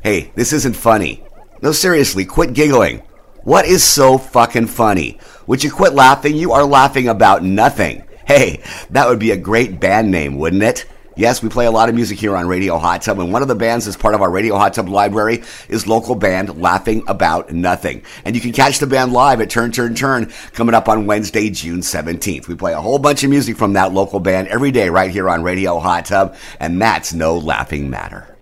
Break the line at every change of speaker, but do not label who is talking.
Hey, this isn't funny. No, seriously, quit giggling. What is so fucking funny? Would you quit laughing? You are laughing about nothing. Hey, that would be a great band name, wouldn't it? Yes, we play a lot of music here on Radio Hot Tub, and one of the bands that's part of our Radio Hot Tub library is local band Laughing About Nothing. And you can catch the band live at Turn, Turn, Turn coming up on Wednesday, June 17th. We play a whole bunch of music from that local band every day right here on Radio Hot Tub, and that's no laughing matter.